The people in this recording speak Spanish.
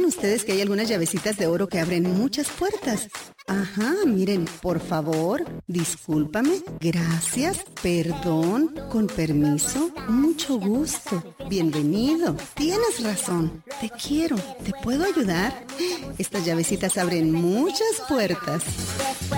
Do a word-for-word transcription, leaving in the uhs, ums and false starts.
ustedes que hay algunas llavecitas de oro que abren muchas puertas? Ajá, miren, por favor, discúlpame, gracias, perdón, con permiso, mucho gusto, bienvenido, tienes razón, te quiero, ¿te puedo ayudar? Estas llavecitas abren muchas puertas.